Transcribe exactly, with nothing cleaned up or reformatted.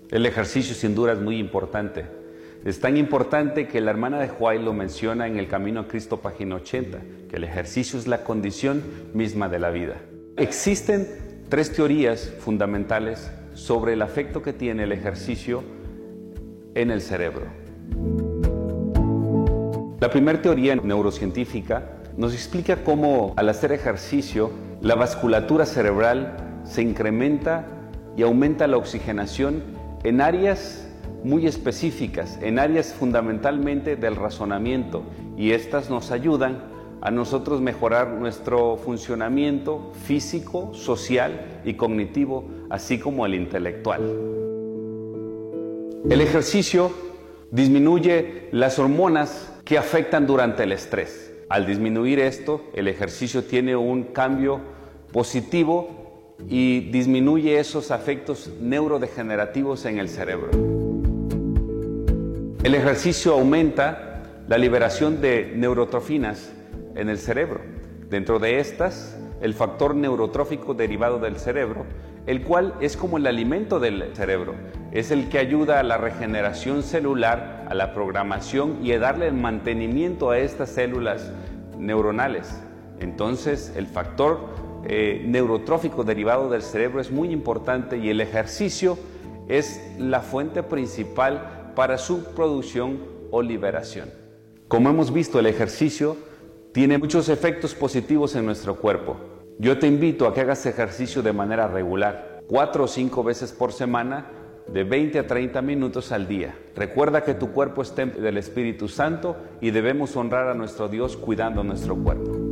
El ejercicio sin duda es muy importante. Es tan importante que la hermana de Huay lo menciona en El Camino a Cristo, página ochenta, que el ejercicio es la condición misma de la vida. Existen tres teorías fundamentales sobre el efecto que tiene el ejercicio en el cerebro. La primera teoría neurocientífica nos explica cómo al hacer ejercicio la vasculatura cerebral se incrementa y aumenta la oxigenación en áreas muy específicas, en áreas fundamentalmente del razonamiento, y estas nos ayudan a nosotros mejorar nuestro funcionamiento físico, social y cognitivo, así como el intelectual. El ejercicio disminuye las hormonas que afectan durante el estrés. Al disminuir esto, el ejercicio tiene un cambio positivo y disminuye esos efectos neurodegenerativos en el cerebro. El ejercicio aumenta la liberación de neurotrofinas en el cerebro. Dentro de estas, el factor neurotrófico derivado del cerebro, el cual es como el alimento del cerebro, es el que ayuda a la regeneración celular, a la programación y a darle el mantenimiento a estas células neuronales. Entonces, el factor eh, neurotrófico derivado del cerebro es muy importante y el ejercicio es la fuente principal para su producción o liberación. Como hemos visto, el ejercicio tiene muchos efectos positivos en nuestro cuerpo. Yo te invito a que hagas ejercicio de manera regular, cuatro o cinco veces por semana, de veinte a treinta minutos al día. Recuerda que tu cuerpo es templo del Espíritu Santo y debemos honrar a nuestro Dios cuidando nuestro cuerpo.